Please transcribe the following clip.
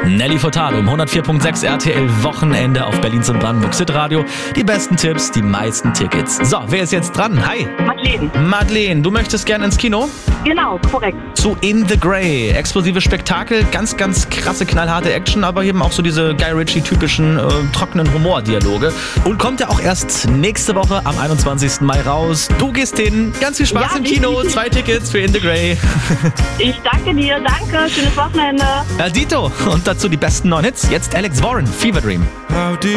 Nelly Furtado um 104.6 RTL Wochenende auf Berlins und Brandenburgs Hitradio. Die besten Tipps, die meisten Tickets. So, wer ist jetzt dran? Hi. Madeleine. Madeleine, du möchtest gerne ins Kino? Genau, korrekt. Zu In the Grey. Explosive Spektakel, ganz, ganz krasse, knallharte Action, aber eben auch so diese Guy Ritchie-typischen trockenen Humordialoge. Und kommt ja auch erst nächste Woche am 21. Mai raus. Du gehst hin. Ganz viel Spaß im Kino. 2 Tickets für In the Grey. Ich danke dir, danke. Schönes Wochenende. Dito. Und dazu die besten 9 Hits. Jetzt Alex Warren, Fever Dream.